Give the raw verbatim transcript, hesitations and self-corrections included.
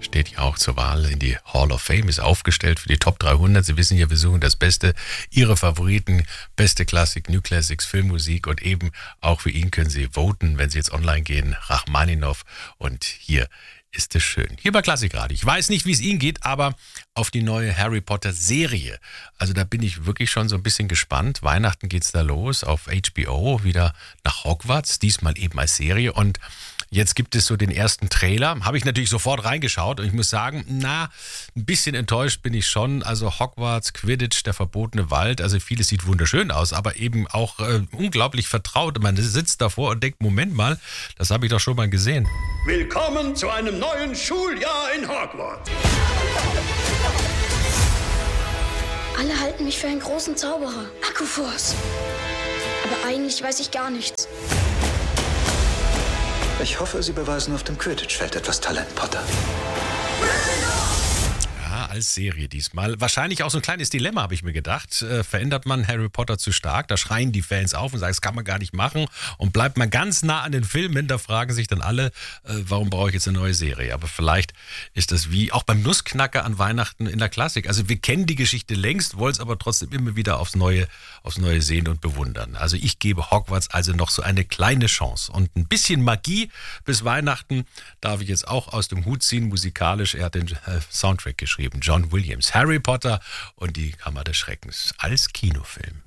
steht ja auch zur Wahl in die Hall of Fame, ist aufgestellt für die Top dreihundert. Sie wissen ja, wir suchen das Beste, Ihre Favoriten, beste Klassik, New Classics, Filmmusik und eben auch für ihn können Sie voten, wenn Sie jetzt online gehen, Rachmaninow und hier ist es schön. Hier bei Klassikradio. Ich weiß nicht, wie es Ihnen geht, aber auf die neue Harry Potter Serie. Also da bin ich wirklich schon so ein bisschen gespannt. Weihnachten geht's da los auf H B O, wieder nach Hogwarts, diesmal eben als Serie und jetzt gibt es so den ersten Trailer. Habe ich natürlich sofort reingeschaut und ich muss sagen, na, ein bisschen enttäuscht bin ich schon. Also Hogwarts, Quidditch, der verbotene Wald, also vieles sieht wunderschön aus, aber eben auch äh, unglaublich vertraut. Man sitzt davor und denkt, Moment mal, das habe ich doch schon mal gesehen. Willkommen zu einem neuen Schuljahr in Hogwarts. Alle halten mich für einen großen Zauberer. Akkuforce. Aber eigentlich weiß ich gar nichts. Ich hoffe, Sie beweisen auf dem Quidditch-Feld etwas Talent, Potter. Ja, als Serie diesmal. Wahrscheinlich auch so ein kleines Dilemma, habe ich mir gedacht. Äh, verändert man Harry Potter zu stark? Da schreien die Fans auf und sagen, das kann man gar nicht machen. Und bleibt man ganz nah an den Filmen, da fragen sich dann alle, äh, warum brauche ich jetzt eine neue Serie? Aber vielleicht ist das wie auch beim Nussknacker an Weihnachten in der Klassik. Also wir kennen die Geschichte längst, wollen es aber trotzdem immer wieder aufs Neue, aufs Neue sehen und bewundern. Also ich gebe Hogwarts also noch so eine kleine Chance. Und ein bisschen Magie bis Weihnachten darf ich jetzt auch aus dem Hut ziehen, musikalisch. Er hat den äh, Soundtrack geschrieben, John Williams. Harry Potter und die Kammer des Schreckens als Kinofilm.